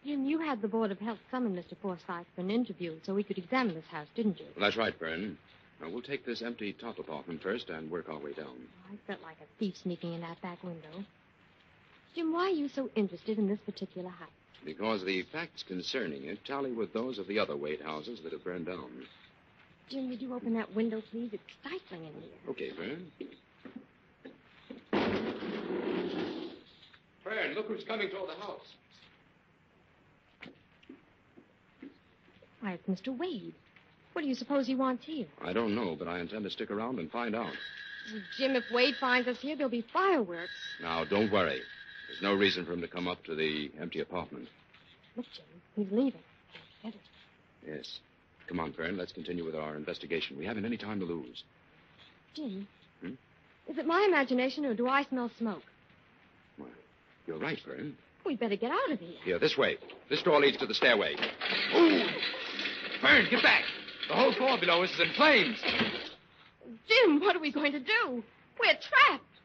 Jim, you had the Board of Health summon Mr. Forsythe for an interview so we could examine this house, didn't you? Well, that's right, Fern. Now, we'll take this empty top apartment first and work our way down. I felt like a thief sneaking in that back window. Jim, why are you so interested in this particular house? Because the facts concerning it tally with those of the other Wade houses that have burned down. Jim, would you open that window, please? It's stifling in here. Okay, Fern. Fern, look who's coming toward the house. Why, it's Mr. Wade. What do you suppose he wants here? I don't know, but I intend to stick around and find out. Oh, Jim, if Wade finds us here, there'll be fireworks. Now, don't worry. There's no reason for him to come up to the empty apartment. Look, Jim, he's leaving. Get it. Yes. Come on, Fern. Let's continue with our investigation. We haven't any time to lose. Jim, is it my imagination or do I smell smoke? Well, you're right, Fern. We'd better get out of here. Here, this way. This door leads to the stairway. Ooh! Fern, get back! The whole floor below us is in flames. Jim, what are we going to do? We're trapped.